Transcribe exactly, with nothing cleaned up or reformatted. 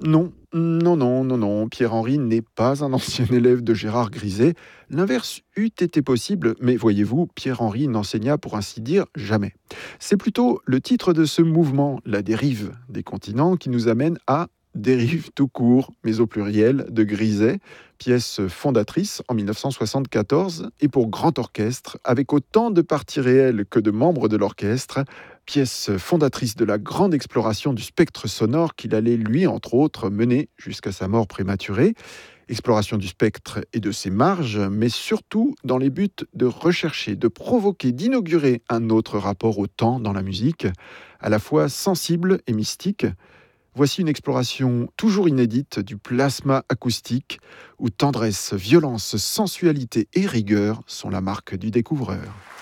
Non, non, non, non, non, Pierre-Henry n'est pas un ancien élève de Gérard Griset. L'inverse eût été possible, mais voyez-vous, Pierre-Henry n'enseigna pour ainsi dire jamais. C'est plutôt le titre de ce mouvement, la dérive des continents, qui nous amène à Dérive tout court, mais au pluriel, de Griset, pièce fondatrice en mille neuf cent soixante-quatorze et pour grand orchestre, avec autant de parties réelles que de membres de l'orchestre, pièce fondatrice de la grande exploration du spectre sonore qu'il allait, lui, entre autres, mener jusqu'à sa mort prématurée. Exploration du spectre et de ses marges, mais surtout dans les buts de rechercher, de provoquer, d'inaugurer un autre rapport au temps dans la musique, à la fois sensible et mystique. Voici une exploration toujours inédite du plasma acoustique, où tendresse, violence, sensualité et rigueur sont la marque du découvreur.